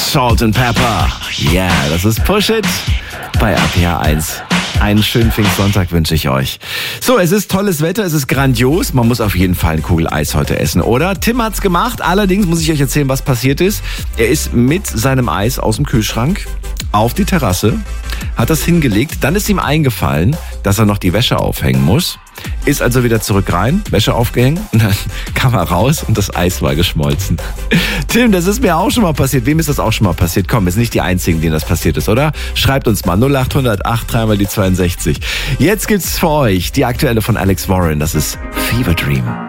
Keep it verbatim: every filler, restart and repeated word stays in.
Salt and Pepper. Ja, yeah, das ist Push It bei R P R eins. Einen schönen Pfingstsonntag wünsche ich euch. So, es ist tolles Wetter, es ist grandios. Man muss auf jeden Fall eine Kugel Eis heute essen, oder? Tim hat's gemacht. Allerdings muss ich euch erzählen, was passiert ist. Er ist mit seinem Eis aus dem Kühlschrank auf die Terrasse, hat das hingelegt. Dann ist ihm eingefallen, dass er noch die Wäsche aufhängen muss. Ist also wieder zurück rein, Wäsche aufgehängt und dann kam er raus und das Eis war geschmolzen. Tim, das ist mir auch schon mal passiert. Wem ist das auch schon mal passiert? Komm, wir sind nicht die Einzigen, denen das passiert ist, oder? Schreibt uns mal null acht null null acht drei mal die zweiundsechzig. Jetzt gibt's für euch die aktuelle von Alex Warren. Das ist Fever Dream.